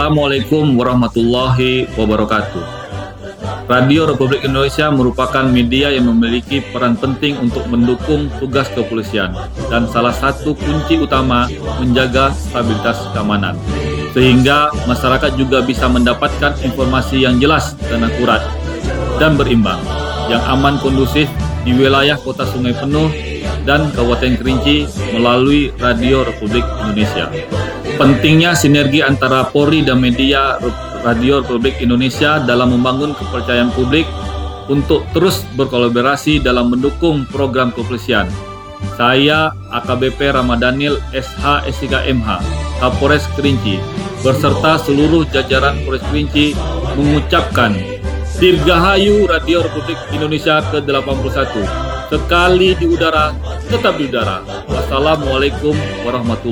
Assalamualaikum warahmatullahi wabarakatuh. Radio Republik Indonesia merupakan media yang memiliki peran penting untuk mendukung tugas kepolisian dan salah satu kunci utama menjaga stabilitas keamanan, sehingga masyarakat juga bisa mendapatkan informasi yang jelas dan akurat dan berimbang, yang aman kondusif di wilayah Kota Sungai Penuh dan Kabupaten Kerinci melalui Radio Republik Indonesia. Pentingnya sinergi antara Polri dan media Radio Republik Indonesia dalam membangun kepercayaan publik untuk terus berkolaborasi dalam mendukung program kepolisian. Saya AKBP Ramadhanil SH SIK MH, Kapolres Kerinci, beserta seluruh jajaran Polres Kerinci mengucapkan Dirgahayu Radio Republik Indonesia ke-81. Sekali di udara, tetap di udara. Wassalamualaikum warahmatullahi wabarakatuh.